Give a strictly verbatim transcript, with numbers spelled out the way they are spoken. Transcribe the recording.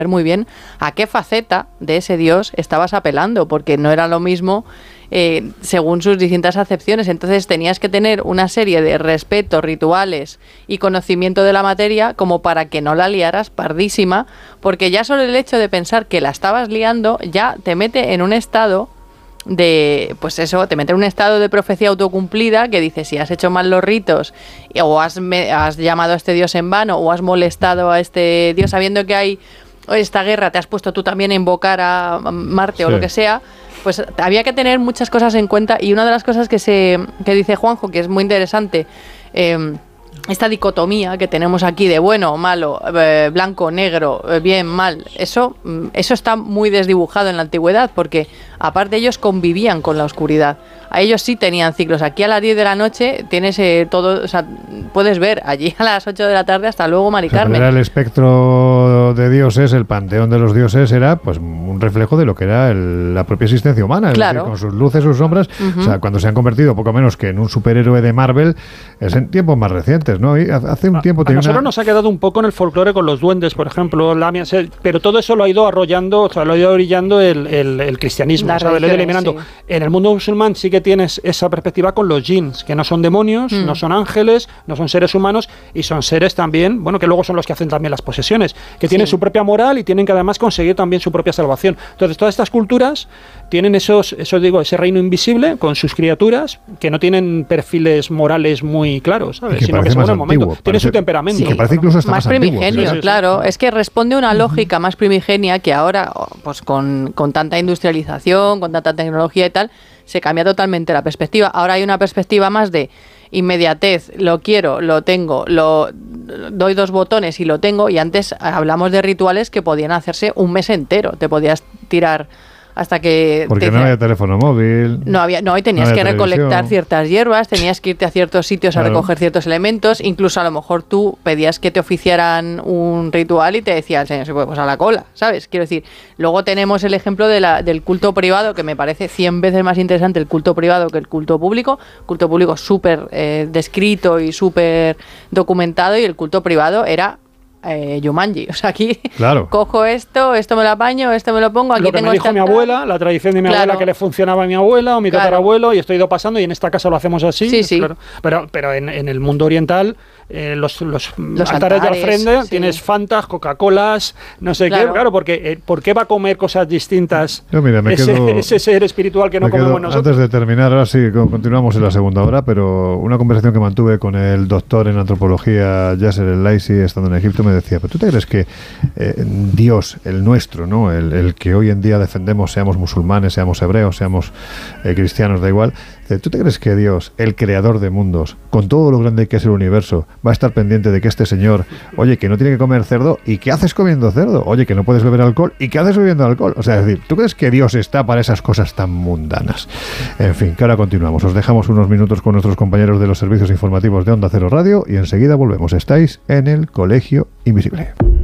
muy bien a qué faceta de ese Dios estabas apelando, porque no era lo mismo eh, según sus distintas acepciones. Entonces tenías que tener una serie de respetos, rituales y conocimiento de la materia como para que no la liaras pardísima, porque ya solo el hecho de pensar que la estabas liando ya te mete en un estado de, pues eso, te mete en un estado de profecía autocumplida que dice, si has hecho mal los ritos o has, me, has llamado a este Dios en vano o has molestado a este Dios sabiendo que hay esta guerra, te has puesto tú también a invocar a Marte sí. o lo que sea, pues había que tener muchas cosas en cuenta. Y una de las cosas que se que dice Juanjo, que es muy interesante, eh, esta dicotomía que tenemos aquí de bueno o malo, eh, blanco, negro, eh, bien, mal, eso, eso está muy desdibujado en la antigüedad, porque aparte ellos convivían con la oscuridad. A ellos sí tenían ciclos. Aquí a las diez de la noche tienes eh, todo, o sea, puedes ver allí a las ocho de la tarde hasta luego, Mari Carmen. Era el espectro de dioses, el panteón de los dioses era pues un reflejo de lo que era el, la propia existencia humana, claro. Es decir, con sus luces, sus sombras. Uh-huh. O sea, cuando se han convertido poco menos que en un superhéroe de Marvel, es en tiempos más recientes, ¿no? Y hace un tiempo a, a nosotros una... nos ha quedado un poco en el folclore con los duendes, por ejemplo, Lamia, pero todo eso lo ha ido arrollando, o sea, lo ha ido orillando el, el, el cristianismo, o sea, lo ha ido eliminando. Sí. En el mundo musulmán sí que tienes esa perspectiva con los jinns, que no son demonios, mm. no son ángeles, no son seres humanos, y son seres también, bueno, que luego son los que hacen también las posesiones, que tienen sí. su propia moral y tienen que además conseguir también su propia salvación. Entonces, todas estas culturas tienen esos, eso digo, ese reino invisible con sus criaturas que no tienen perfiles morales muy claros, ¿sabes? Que sino que según el momento parece, tiene su temperamento. Sí, que parece incluso hasta más, más primigenio, antiguo, claro. Sí, sí. Es que responde a una lógica uh-huh. más primigenia que ahora, pues con, con tanta industrialización, con tanta tecnología y tal, se cambia totalmente la perspectiva. Ahora hay una perspectiva más de inmediatez, lo quiero, lo tengo, lo doy dos botones y lo tengo, y antes hablamos de rituales que podían hacerse un mes entero, te podías tirar hasta que... Porque te, no había teléfono móvil. No había, no, y tenías no que televisión. recolectar ciertas hierbas, tenías que irte a ciertos sitios claro. a recoger ciertos elementos, incluso a lo mejor tú pedías que te oficiaran un ritual y te decía el señor, pues a la cola, ¿sabes? Quiero decir, luego tenemos el ejemplo de la, del culto privado, que me parece cien veces más interesante el culto privado que el culto público. Culto público súper eh, descrito y súper documentado, y el culto privado era... Eh, Jumanji, o sea, aquí claro. cojo esto, esto me lo apaño, esto me lo pongo, aquí lo que tengo me dijo esta... mi abuela, la tradición de mi claro. abuela que le funcionaba a mi abuela o mi claro. tatarabuelo, y esto ha ido pasando, y en esta casa lo hacemos así. Sí, sí. Claro. Pero, pero en, en el mundo oriental, eh, los, los, los altares, altares de ofrenda, sí. tienes Fantas, Coca-Colas, no sé claro. qué, claro, porque eh, ¿por qué va a comer cosas distintas Yo, mira, me ese, quedo, ese ser espiritual que no comemos quedo, nosotros? Antes de terminar, ahora sí, continuamos en la segunda hora, pero una conversación que mantuve con el doctor en antropología Yasser El-Laisi, estando en Egipto, me decía, ¿pero tú te crees que eh, Dios, el nuestro, ¿no? El, el que hoy en día defendemos, seamos musulmanes, seamos hebreos, seamos eh, cristianos, da igual, ¿tú te crees que Dios, el creador de mundos, con todo lo grande que es el universo, va a estar pendiente de que este señor, oye, que no tiene que comer cerdo, ¿y qué haces comiendo cerdo? Oye, que no puedes beber alcohol, ¿y qué haces bebiendo alcohol? O sea, es decir, ¿tú crees que Dios está para esas cosas tan mundanas? En fin, que ahora continuamos. Os dejamos unos minutos con nuestros compañeros de los servicios informativos de Onda Cero Radio y enseguida volvemos. Estáis en el Colegio Invisible.